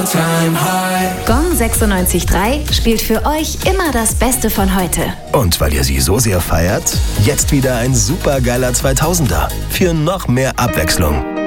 Gong 96.3 spielt für euch immer das Beste von heute. Und weil ihr sie so sehr feiert, jetzt wieder ein supergeiler 2000er für noch mehr Abwechslung.